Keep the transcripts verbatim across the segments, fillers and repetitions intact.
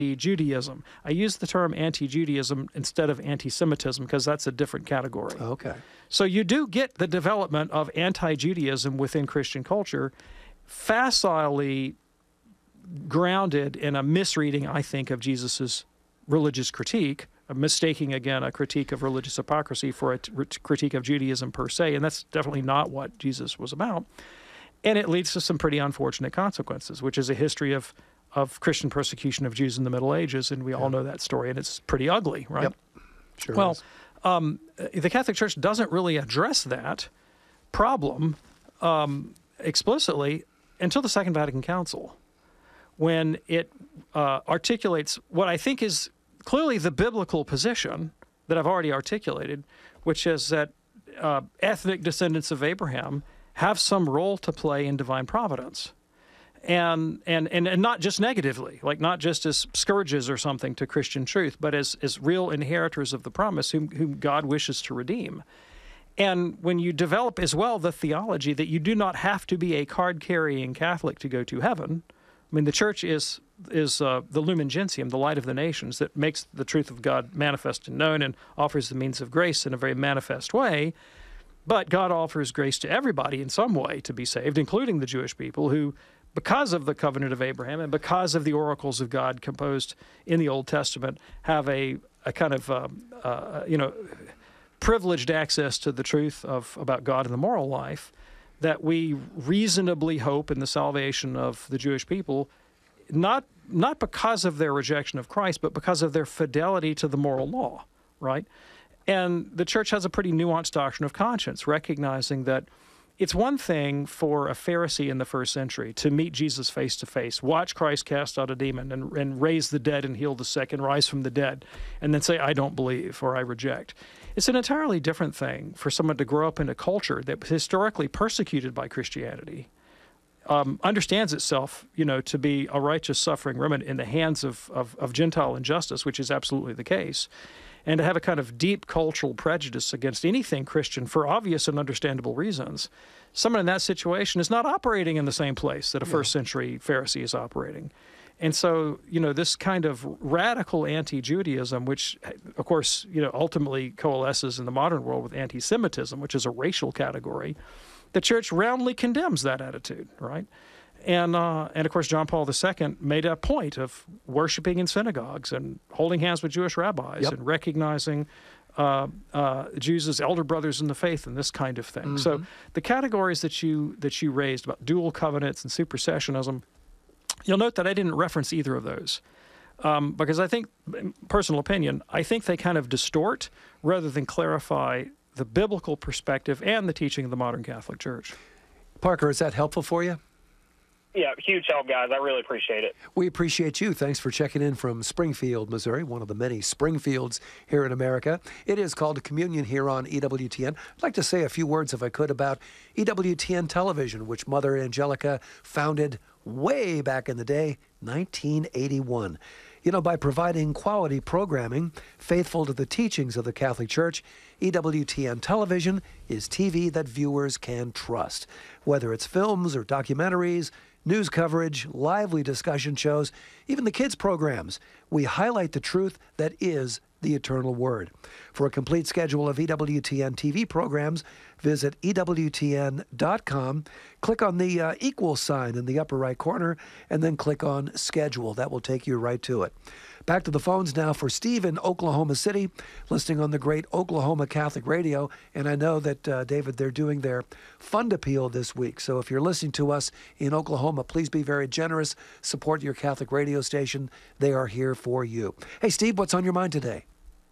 Judaism. I use the term anti-Judaism instead of anti-Semitism because that's a different category. Okay. So you do get the development of anti-Judaism within Christian culture, facilely grounded in a misreading, I think, of Jesus's religious critique, mistaking, again, a critique of religious hypocrisy for a t- critique of Judaism per se, and that's definitely not what Jesus was about. And it leads to some pretty unfortunate consequences, which is a history of, of Christian persecution of Jews in the Middle Ages, and we yeah. all know that story, and it's pretty ugly, right? Yep. Sure well, is. Um, the Catholic Church doesn't really address that problem um, explicitly until the Second Vatican Council, when it uh, articulates what I think is clearly the biblical position that I've already articulated, which is that uh, ethnic descendants of Abraham have some role to play in divine providence. And, and and and not just negatively, like not just as scourges or something to Christian truth, but as, as real inheritors of the promise whom, whom God wishes to redeem. And when you develop as well the theology that you do not have to be a card-carrying Catholic to go to heaven, I mean, the church is is uh, the lumen gentium, the light of the nations, that makes the truth of God manifest and known and offers the means of grace in a very manifest way. But God offers grace to everybody in some way to be saved, including the Jewish people who, because of the covenant of Abraham and because of the oracles of God composed in the Old Testament, have a, a kind of, um, uh, you know, privileged access to the truth of about God and the moral life, that we reasonably hope in the salvation of the Jewish people, not not because of their rejection of Christ, but because of their fidelity to the moral law, right? And the church has a pretty nuanced doctrine of conscience, recognizing that it's one thing for a Pharisee in the first century to meet Jesus face to face, watch Christ cast out a demon and, and raise the dead and heal the sick and rise from the dead, and then say, I don't believe or I reject. It's an entirely different thing for someone to grow up in a culture that was historically persecuted by Christianity, um, understands itself, you know, to be a righteous suffering remnant in the hands of, of, of Gentile injustice, which is absolutely the case, and to have a kind of deep cultural prejudice against anything Christian for obvious and understandable reasons. Someone in that situation is not operating in the same place that a first century Pharisee is operating. And so, you know, this kind of radical anti-Judaism, which, of course, you know, ultimately coalesces in the modern world with anti-Semitism, which is a racial category, the church roundly condemns that attitude, right? And, uh, and of course, John Paul the Second made a point of worshiping in synagogues and holding hands with Jewish rabbis yep. and recognizing uh, uh, Jews as elder brothers in the faith and this kind of thing. Mm-hmm. So the categories that you that you raised about dual covenants and supersessionism, you'll note that I didn't reference either of those um, because I think, personal opinion, I think they kind of distort rather than clarify the biblical perspective and the teaching of the modern Catholic Church. Parker, is that helpful for you? Yeah, huge help, guys. I really appreciate it. We appreciate you. Thanks for checking in from Springfield, Missouri, one of the many Springfields here in America. It is called Communion here on E W T N. I'd like to say a few words, if I could, about E W T N Television, which Mother Angelica founded way back in the day, nineteen eighty-one. You know, by providing quality programming faithful to the teachings of the Catholic Church, E W T N Television is T V that viewers can trust. Whether it's films or documentaries, news coverage, lively discussion shows, even the kids' programs, we highlight the truth that is the eternal word. For a complete schedule of E W T N T V programs, visit E W T N dot com, click on the uh, equal sign in the upper right corner, and then click on schedule. That will take you right to it. Back to the phones now for Steve in Oklahoma City, listening on the great Oklahoma Catholic Radio. And I know that, uh, David, they're doing their fund appeal this week. So if you're listening to us in Oklahoma, please be very generous. Support your Catholic radio station. They are here for you. Hey, Steve, what's on your mind today?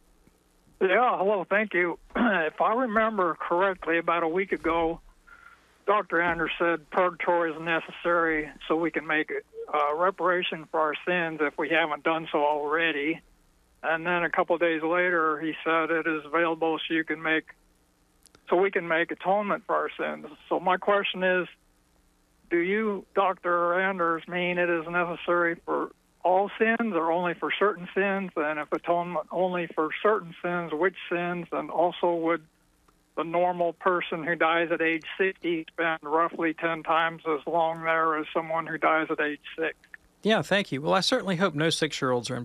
Yeah, hello, thank you. If I remember correctly, about a week ago, Doctor Anders said purgatory is necessary so we can make uh, reparation for our sins if we haven't done so already. And then a couple of days later, he said it is available so you can make, so we can make atonement for our sins. So my question is, do you, Doctor Anders, mean it is necessary for all sins or only for certain sins? And if atonement only for certain sins, which sins? And also, would the normal person who dies at age sixty spend roughly ten times as long there as someone who dies at age six? Yeah, thank you. Well, I certainly hope no six-year-olds are in